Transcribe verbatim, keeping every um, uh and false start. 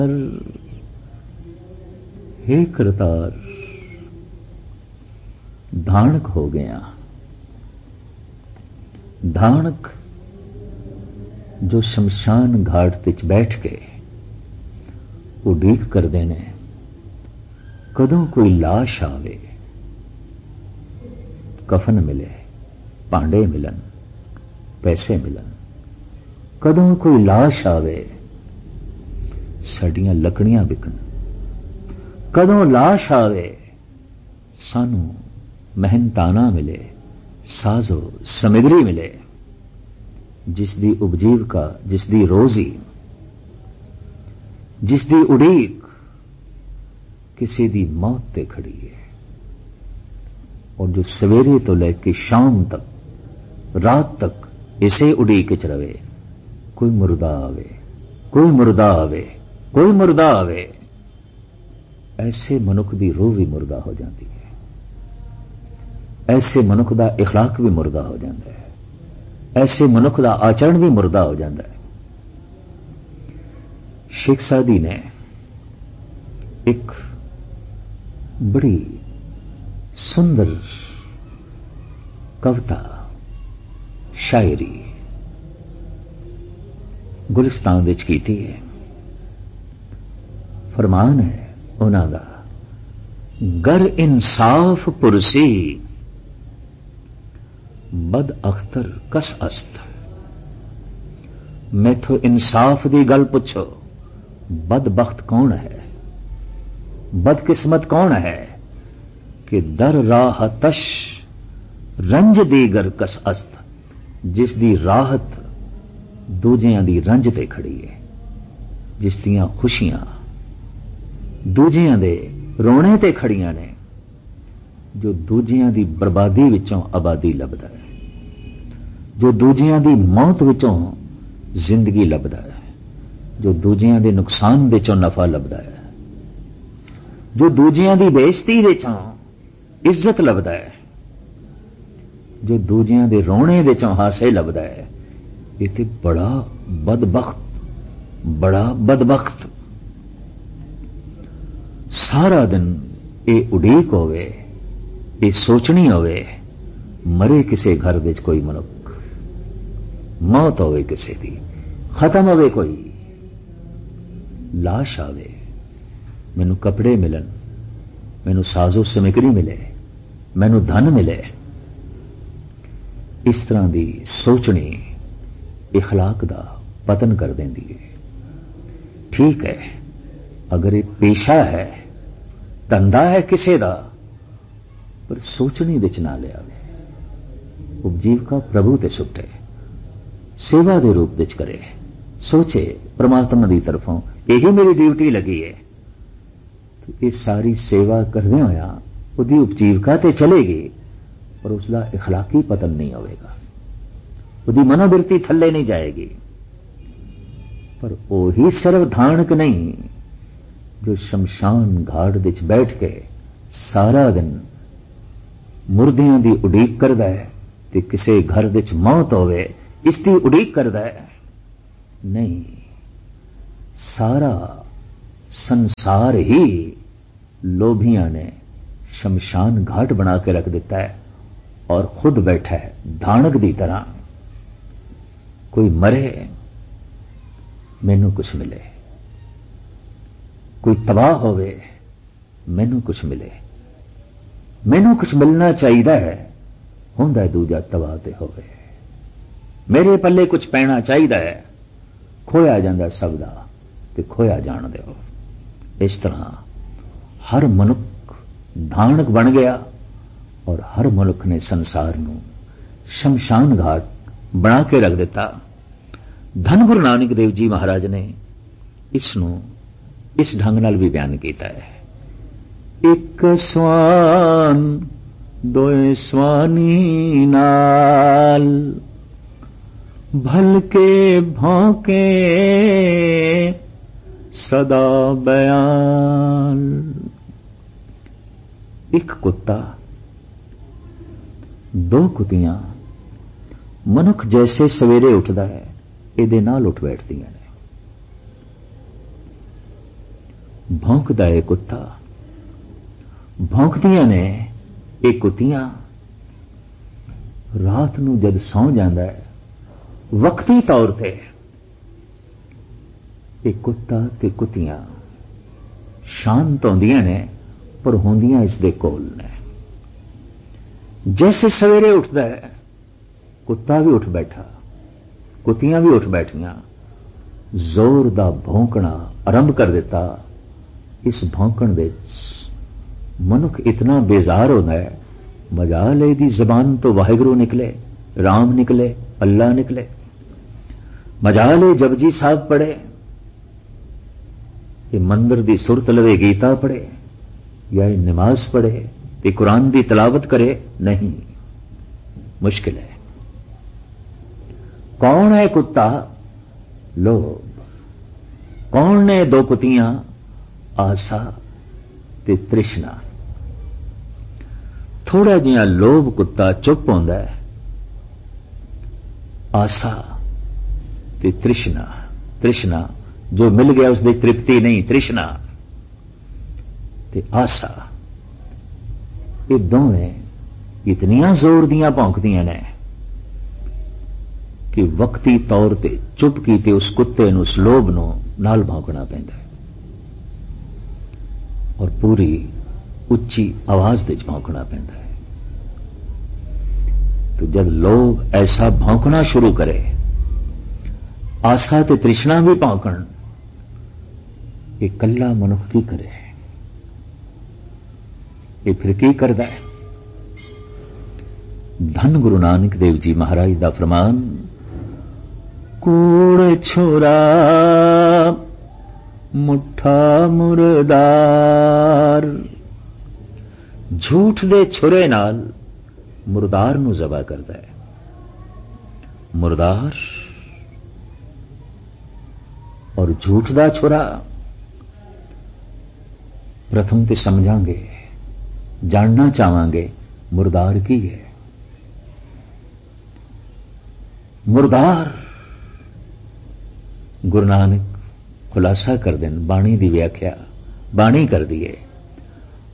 हे करतार धानक हो गया। धानक जो शमशान घाट विच बैठ के उडीक करते ने कदों कोई लाश आवे, कफन मिले, भांडे मिलन, पैसे मिलन। कदों कोई लाश आवे, साडियां लकड़ियां बिकन। कदों लाश आवे, सानू मेहनताना मिले, साजो समग्री मिले, जिसदी उपजीविका, जिसदी रोजी, जिसदी उड़ीक किसी दी मौत ते खड़ी है। और जो सवेरे तो लेके शाम तक, रात तक इसे उड़ीक च रवे, कोई मुर्दा आवे, कोई मुर्दा आवे, कोई मुर्दा आवे। ऐसे मनुख दी रूह भी मुर्दा हो जाती है, ऐसे मनुख दा इखलाक भी मुर्दा हो जाता है, ऐसे मनुख दा आचरण भी मुर्दा हो जाता है। शेख सादी ने एक बड़ी सुंदर कविता, शायरी गुलिस्तान विच कीती है। फरमान है उन्हां दा, गर इंसाफ पुरसी बद अख्तर कस अस्त। मैथो इंसाफ दी गल पुछो, बदबख्त कौन है, बदकिस्मत कौन है कि दर राह तश रंज दीगर कस अस्त। जिस दी राहत दूजियां दी रंज ते खड़ी है, जिस दियां खुशियां दूजियां दे रोने ते खड़ियां ने, जो दूजियां दी बर्बादी विचों आबादी लभदा है, जो दूजियां दी मौत विचों जिंदगी लभदा है, जो दूजियां दे नुकसान विचों नफा लभदा है, जो दूजियां दी बेइज्जती विचों इज्जत लभदा है, जो दूजियां दे रोने विचों हासे लभदा है। ये ते बड़ा बदबख्त, बड़ा बदबख्त। सारा दिन ये उड़ीक होवे, ये सोचनी होवे, मरे किसे घर विच कोई मनुख, मौत होवे किसे दी, खत्म होवे कोई, लाश आवे, मैनू कपड़े मिलन, मैनू साजो समग्री मिले, मैनू धन मिले। इस तरह दी सोचनी इखलाक दा पतन कर देंदी है। ठीक है, अगर ये पेशा है, धंधा है किसे दा, पर सोचनी विच ना लियावे, उपजीविका प्रभु ते सुटे, सेवा दे रूप विच करे, सोचे परमात्मा दी तरफों यही मेरी ड्यूटी लगी है। तो ये सारी सेवा करदे होया उहदी उपजीविका ते चलेगी, पर उसका इखलाकी पतन नहीं होगा, उसकी मनोवृत्ति थल्ले नहीं जाएगी। पर वही सिर्फ धानक नहीं जो शमशान घाट विच बैठ के सारा दिन मुर्दियां दी उड़ीक करदा है ते किसे घर विच मौत होवे इसकी उड़ीक करदा है। नहीं, सारा संसार ही लोभियां ने शमशान घाट बना के रख दिता है और खुद बैठा है धानक दी तरह। कोई मरे मैनू कुछ मिले, कोई तबाह होवे मैनू कुछ मिले, मैनू कुछ मिलना चाहिए है, हुंदा दूजा तबाह ते होवे, मेरे पल्ले कुछ पैना चाहिए है, खोया जांदा सब दा ते खोया जान दिओ। इस तरह हर मनुख धानक बन गया और हर मुल्क ने संसार नू शमशान घाट बना के रख दिता। धन गुरु नानक देव जी महाराज ने इसनू इस ढंग नाल भी बयान किया है। एक स्वान दोए स्वानी नाल भलके भौंके सदा बयान। एक कुत्ता, दो कुतियां मनुख जैसे सवेरे उठदा है इहदे नाल उठ बैठदियां ने। भौंकदा है कुत्ता, भौंकदियां ने ये कुत्तियां। रात नूं जद सौ जांदा है वक्ती तौर ते ये कुत्ता ते कुत्तियां शांत होंदियां ने, पर होंदियां इस दे कोल ने। जैसे सवेरे उठदा है कुत्ता भी उठ बैठा, कुत्तियां भी उठ बैठियां, जोर दा भौंकना आरंभ कर दिता। इस भौंकण दे मनुख इतना बेजार होता है, मजाल दी जबान तो वाहिगुरू निकले, राम निकले, अल्लाह निकले। मजाल जपजी साहब पढ़े, ये मंदिर दी सुरत लवे गीता पढ़े, या ये नमाज पढ़े, ये कुरान दी तलावत करे, नहीं, मुश्किल है। कौन है कुत्ता? लोभ। कौन ने दो कुत्तियां? आशा ते तृष्णा। थोड़ा जिहा लोभ कुत्ता चुप होंदा है, आशा ते तृष्णा। तृष्णा जो मिल गया उसकी तृप्ति नहीं, तृष्णा ते आशा, ये दोवें इतनियां जोर दियां भौंकदियां ने कि वक्ती तौर ते चुप कीते उस कुत्ते नूं, उस लोभ नूं नाल भौंकना पैंदा है, और पूरी उच्ची आवाज दे भौंकना पैंदा है। तो जब लोग ऐसा भौंकना शुरू करे, आशा ते तृष्णा भी भौंकण, ये कल्ला मनुख की करे? ये फिर की करदा है? धन गुरु नानक देव जी महाराज दा फरमान, कूड़ छोरा मुठा मुरदार। झूठ दे छुरे नाल मुरदार नूं ज़बा करदा है। मुरदार और झूठ दा छुरा, प्रथम ते समझांगे, जानना चाहांगे मुरदार की है। मुरदार गुरु नानक खुलासा कर देन, बाणी दी व्याख्या बाणी कर दिए।